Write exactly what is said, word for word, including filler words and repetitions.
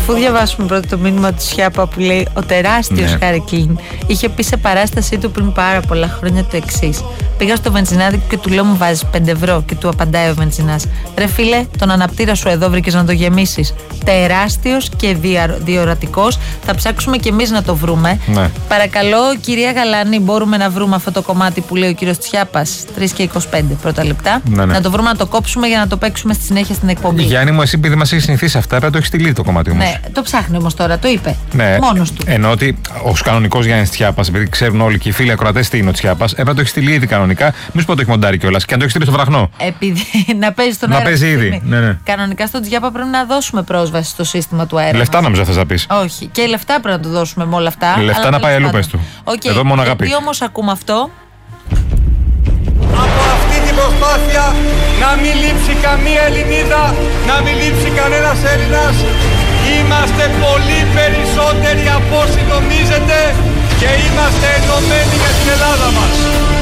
Αφού διαβάσουμε πρώτα το μήνυμα του Σιάπα που λέει ο τεράστιος Ναι. Χάρη Κλίν είχε πει σε παράστασή του πριν πάρα πολλά χρόνια το εξής. Πήγα στο βενζινάδικο και του λέω μου βάζεις πέντε ευρώ και του απαντάει ο βενζινάς. Ρε φίλε, τον αναπτήρα σου εδώ βρήκες να το γεμίσεις. Τεράστιος και δια, διορατικός. Θα ψάξουμε κι εμείς να το βρούμε. Ναι. Παρακαλώ, κυρία Γαλάνη, μπορούμε να βρούμε αυτό το κομμάτι που λέει ο κύριος Τσιάπας. τρεις και είκοσι πέντε πρώτα λεπτά. Ναι, ναι. Να το βρούμε, να το κόψουμε για να το παίξουμε στη συνέχεια στην εκπομπή. Γιάννη μου, εσύ επειδή μας έχει συνηθίσει αυτά, πρέπει να το έχει στείλει το κομμάτι όμως. Ναι, το ψάχνει όμως τώρα, το είπε. Ναι. Μόνος του. Ενώ ότι ο κανονικός Γιάννης Τσιάπας, επειδή ξέρουν όλοι και οι φίλοι ακροατές τι είναι ο Τσιάπας, έπρεπε να το έχει στείλει ήδη κανονικά. Μη σου πω το έχει μοντάρει κιόλας και αν το έχει στείλει στο βραχνό. Επειδή να παίζει στον Να αέρα. παίζει αυτή τη ήδη. στιγμή. Ναι, ναι. Κανονικά στον Τσιάπα πρέπει να δώσουμε πρόσβαση στο σύστημα του αέρα. Λεφτά μας. νομίζω θες να πεις. Όχι. Και λεφτά πρέπει να του δώσουμε με όλα αυτά. Λεφτά αλλά να πάει τέλος αλλού, πάντων. πες του. Οκ. Εδώ μόνο αγάπη. Γιατί όμως ακούμε αυτό. Από αυτή την προσπάθεια να μην λείψει καμία Ελληνίδα, να μην λείψει κανένας Έλληνας. Είμαστε πολύ περισσότεροι από όσοι νομίζετε και είμαστε ενωμένοι για την Ελλάδα μας.